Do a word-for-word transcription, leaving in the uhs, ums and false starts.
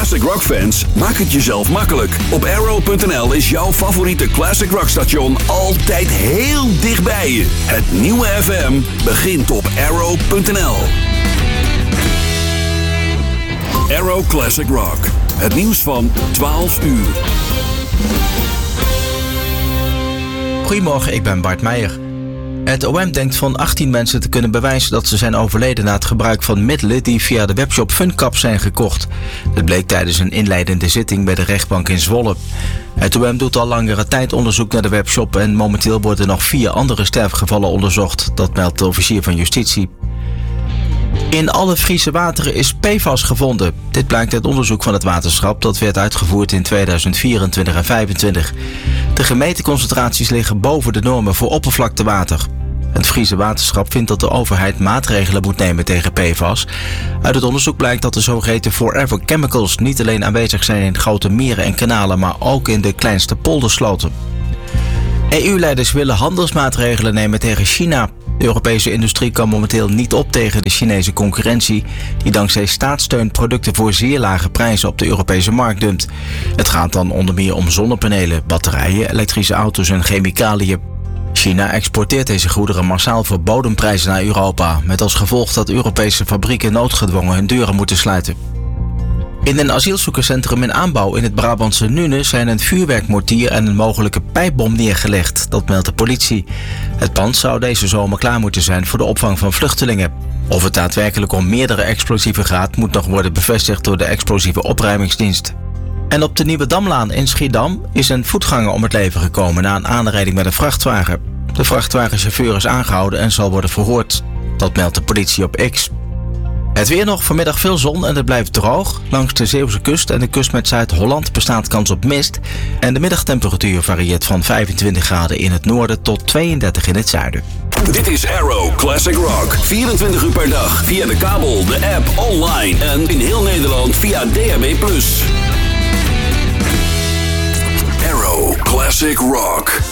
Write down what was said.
classic rock fans, maak het jezelf makkelijk. Op Arrow punt n l is jouw favoriete classic rock station altijd heel dichtbij je. Het nieuwe F M begint op Arrow punt n l. Arrow Classic Rock. Het nieuws van twaalf uur. Goedemorgen, ik ben Bart Meijer. Het O M denkt van achttien mensen te kunnen bewijzen dat ze zijn overleden na het gebruik van middelen die via de webshop Funcap zijn gekocht. Dat bleek tijdens een inleidende zitting bij de rechtbank in Zwolle. Het O M doet al langere tijd onderzoek naar de webshop en momenteel worden nog vier andere sterfgevallen onderzocht. Dat meldt de officier van justitie. In alle Friese wateren is P F A S gevonden. Dit blijkt uit onderzoek van het waterschap dat werd uitgevoerd in tweeduizend vierentwintig en vijfentwintig. De gemeten concentraties liggen boven de normen voor oppervlaktewater. Het Friese waterschap vindt dat de overheid maatregelen moet nemen tegen P F A S. Uit het onderzoek blijkt dat de zogeheten Forever Chemicals niet alleen aanwezig zijn in grote meren en kanalen, maar ook in de kleinste poldersloten. E U-leiders willen handelsmaatregelen nemen tegen China. De Europese industrie kan momenteel niet op tegen de Chinese concurrentie, die dankzij staatssteun producten voor zeer lage prijzen op de Europese markt dumpt. Het gaat dan onder meer om zonnepanelen, batterijen, elektrische auto's en chemicaliën. China exporteert deze goederen massaal voor bodemprijzen naar Europa, met als gevolg dat Europese fabrieken noodgedwongen hun deuren moeten sluiten. In een asielzoekerscentrum in aanbouw in het Brabantse Nune zijn een vuurwerkmortier en een mogelijke pijpbom neergelegd. Dat meldt de politie. Het pand zou deze zomer klaar moeten zijn voor de opvang van vluchtelingen. Of het daadwerkelijk om meerdere explosieven gaat, moet nog worden bevestigd door de explosieve opruimingsdienst. En op de Nieuwe Damlaan in Schiedam is een voetganger om het leven gekomen na een aanrijding met een vrachtwagen. De vrachtwagenchauffeur is aangehouden en zal worden verhoord. Dat meldt de politie op X. Het weer nog, vanmiddag veel zon en het blijft droog. Langs de Zeeuwse kust en de kust met Zuid-Holland bestaat kans op mist. En de middagtemperatuur varieert van vijfentwintig graden in het noorden tot tweeëndertig in het zuiden. Dit is Arrow Classic Rock. vierentwintig uur per dag via de kabel, de app, online en in heel Nederland via D A B plus. Arrow Classic Rock.